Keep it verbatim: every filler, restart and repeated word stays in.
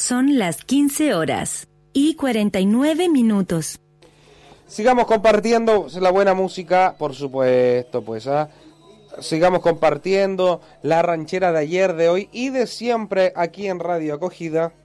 Son las quince horas y cuarenta y nueve minutos. Sigamos compartiendo la buena música, por supuesto, pues, ¿ah? Sigamos compartiendo la ranchera de ayer, de hoy y de siempre aquí en Radio Acogida.